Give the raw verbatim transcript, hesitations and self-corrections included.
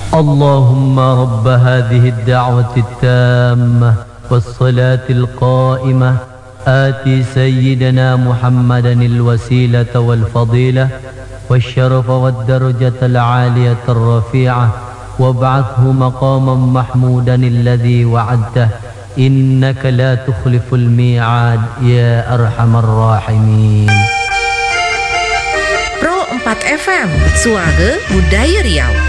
اللهم رب هذه الدعوة التامة والصلاة القائمة آتي سيدنا محمدا الوسيلة والفضيلة والشرف والدرجة العالية الرفيعة وابعثه مقاما محمودا الذي وعدته إنك لا تخلف الميعاد يا أرحم الراحمين. Pro empat F M, Suara Budaya Riau.